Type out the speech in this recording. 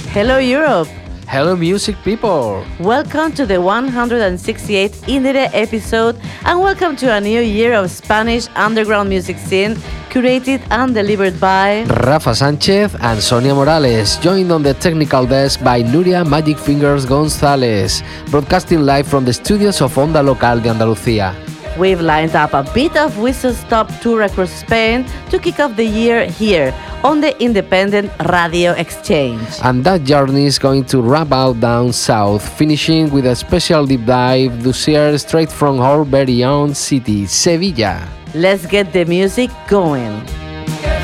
Hello, Europe. Hello, music people. Welcome to the 168th Indire episode, and welcome to a new year of Spanish underground music scene, curated and delivered by Rafa Sánchez and Sonia Morales, joined on the technical desk by Nuria Magic Fingers González, broadcasting live from the studios of Onda Local de Andalucía. We've lined up a bit of Whistle Stop tour across Spain to kick off the year here on the independent Radio Exchange. And that journey is going to wrap out down south, finishing with a special deep dive this year straight from our very own city, Sevilla. Let's get the music going.